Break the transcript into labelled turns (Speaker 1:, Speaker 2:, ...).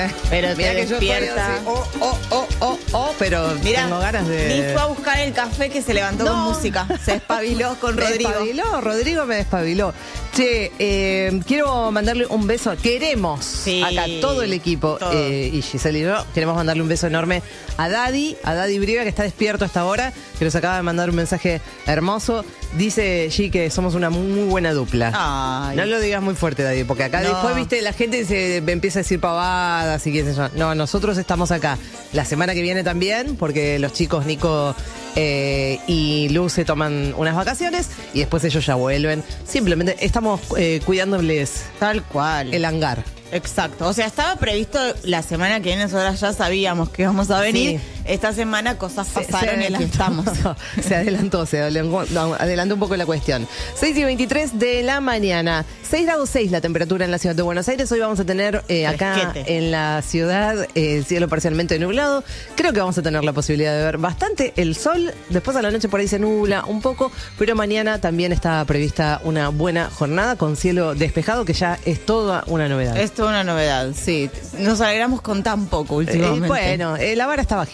Speaker 1: Pero
Speaker 2: Mirá
Speaker 1: te
Speaker 2: que yo estoy
Speaker 1: despierta.
Speaker 2: así, pero
Speaker 1: Mirá,
Speaker 2: tengo ganas de...
Speaker 1: ni fue a buscar el café que se levantó con música. Se espabiló con Rodrigo.
Speaker 2: Rodrigo me despabiló. Che, quiero mandarle un beso. Queremos, acá todo el equipo,
Speaker 1: todo.
Speaker 2: y Giselle y yo, queremos mandarle un beso enorme a Daddy Briega, que está despierto hasta ahora, que nos acaba de mandar un mensaje hermoso. Dice G que somos una muy buena dupla.
Speaker 1: Ay.
Speaker 2: No lo digas muy fuerte, Daddy, porque acá después, viste, la gente se empieza a decir pavadas y qué sé yo. No, nosotros estamos acá la semana que viene también, porque los chicos Nico y Luz se toman unas vacaciones y después ellos ya vuelven. Simplemente estamos cuidándoles
Speaker 1: Tal cual.
Speaker 2: el hangar.
Speaker 1: Exacto. O sea, estaba previsto la semana que viene, nosotras ya sabíamos que íbamos a venir.
Speaker 2: Sí.
Speaker 1: Esta semana cosas pasaron y las estamos.
Speaker 2: Se adelantó un poco la cuestión. 6:23 de la mañana. 6 grados 6 la temperatura en la ciudad de Buenos Aires. Hoy vamos a tener acá
Speaker 1: Fresquete.
Speaker 2: en la ciudad el cielo parcialmente nublado. Creo que vamos a tener la posibilidad de ver bastante el sol. Después a la noche por ahí se nubla un poco, pero mañana también está prevista una buena jornada con cielo despejado, que ya es toda una novedad.
Speaker 1: Es toda una novedad, sí. Nos alegramos con tan poco últimamente.
Speaker 2: Bueno, la vara está bajita.